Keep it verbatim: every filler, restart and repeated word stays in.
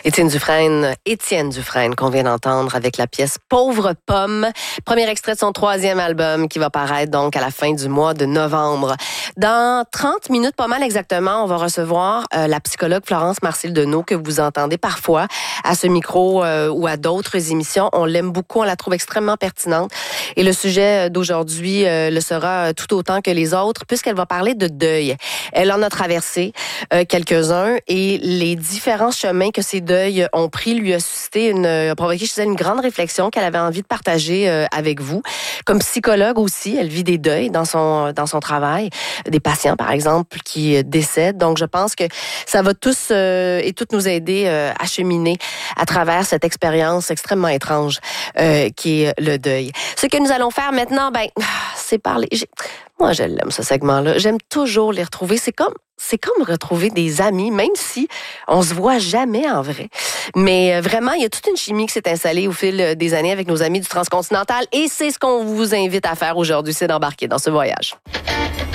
Étienne Dufresne, Étienne Dufresne qu'on vient d'entendre avec la pièce Pauvre Pomme, premier extrait de son troisième album qui va paraître donc à la fin du mois de novembre. Dans trente minutes, pas mal exactement, on va recevoir euh, la psychologue Florence Marcil-Deneau que vous entendez parfois à ce micro euh, ou à d'autres émissions. On l'aime beaucoup, on la trouve extrêmement pertinente et le sujet d'aujourd'hui euh, le sera tout autant que les autres puisqu'elle va parler de deuil. Elle en a traversé euh, quelques-uns et les différents chemins que ces deuils ont pris lui a suscité une, a provoqué chez elle une grande réflexion qu'elle avait envie de partager euh, avec vous. Comme psychologue aussi, elle vit des deuils dans son dans son travail, des patients par exemple qui décèdent. Donc je pense que ça va tous euh, et toutes nous aider euh, à cheminer à travers cette expérience extrêmement étrange euh, qui est le deuil. Ce que nous allons faire maintenant, ben c'est parler. J'ai... Moi, je l'aime ce segment-là. J'aime toujours les retrouver. C'est comme c'est comme retrouver des amis, même si on se voit jamais en vrai. Mais vraiment, il y a toute une chimie qui s'est installée au fil des années avec nos amis du Transcontinental et c'est ce qu'on vous invite à faire aujourd'hui, c'est d'embarquer dans ce voyage.